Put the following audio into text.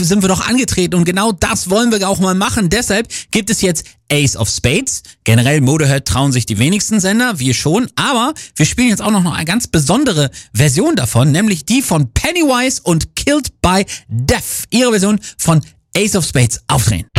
dafür sind wir doch angetreten und genau das wollen wir auch mal machen. Deshalb gibt es jetzt Ace of Spades. Generell Motorhead trauen sich die wenigsten Sender, wir schon, aber wir spielen jetzt auch noch eine ganz besondere Version davon, nämlich die von Pennywise und Killed by Death. Ihre Version von Ace of Spades. Aufdrehen.